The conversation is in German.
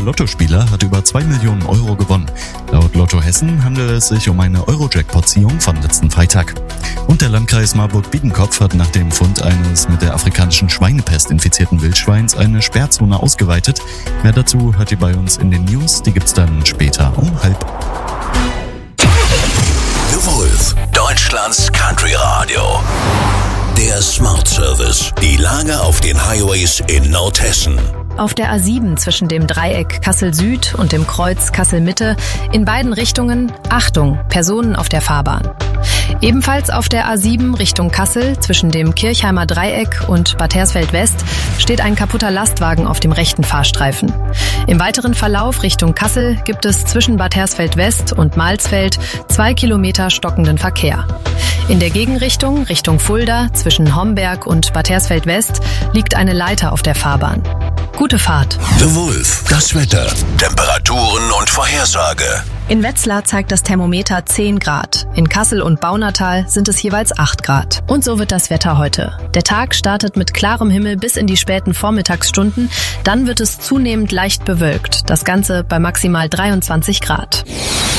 Lottospieler hat über 2 Millionen Euro gewonnen. Laut Lotto Hessen handelt es sich um eine Euro-Jackpot-Ziehung von letzten Freitag. Und der Landkreis Marburg-Biedenkopf hat nach dem Fund eines mit der afrikanischen Schweinepest infizierten Wildschweins eine Sperrzone ausgeweitet. Mehr dazu hört ihr bei uns in den News, die gibt's dann später um 12:30. The Wolf, Deutschlands Country Radio. Der Smart Service. Die Lage auf den Highways in Nordhessen. Auf der A7 zwischen dem Dreieck Kassel-Süd und dem Kreuz Kassel-Mitte in beiden Richtungen Achtung, Personen auf der Fahrbahn. Ebenfalls auf der A7 Richtung Kassel zwischen dem Kirchheimer Dreieck und Bad Hersfeld-West steht ein kaputter Lastwagen auf dem rechten Fahrstreifen. Im weiteren Verlauf Richtung Kassel gibt es zwischen Bad Hersfeld-West und Malsfeld 2 Kilometer stockenden Verkehr. In der Gegenrichtung Richtung Fulda zwischen Homberg und Bad Hersfeld-West liegt eine Leiter auf der Fahrbahn. Gute Fahrt. The Wolf, das Wetter, Temperaturen und Vorhersage. In Wetzlar zeigt das Thermometer 10 Grad. In Kassel und Baunatal sind es jeweils 8 Grad. Und so wird das Wetter heute. Der Tag startet mit klarem Himmel bis in die späten Vormittagsstunden. Dann wird es zunehmend leicht bewölkt. Das Ganze bei maximal 23 Grad.